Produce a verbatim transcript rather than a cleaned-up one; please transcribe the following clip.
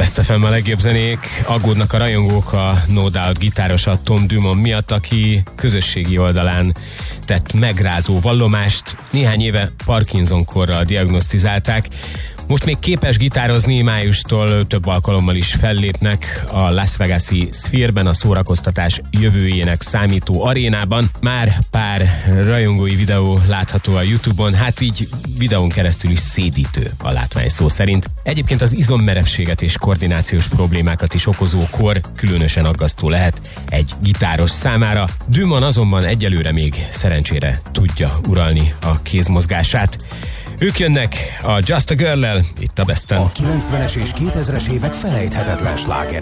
Best ef em a legjobb zenék. Aggódnak a rajongók a No Doubt gitárosa Tom Dumont miatt, aki közösségi oldalán tett megrázó vallomást. Néhány éve Parkinson-korral diagnosztizálták. Most még képes gitározni, májustól több alkalommal is fellépnek a Las Vegas-i Sphere-ben, a szórakoztatás jövőjének számító arénában. Már pár rajongói videó látható a YouTube-on, hát így videón keresztül is szédítő a látvány szó szerint. Egyébként az izommerevséget és koordinációs problémákat is okozó kor különösen aggasztó lehet egy gitáros számára. Dumont azonban egyelőre még szerencsére tudja uralni a kézmozgását. Ők jönnek a Just a Girl-lel, itt a Besten. A kilencvenes és kétezres évek felejthetetlen slágerei.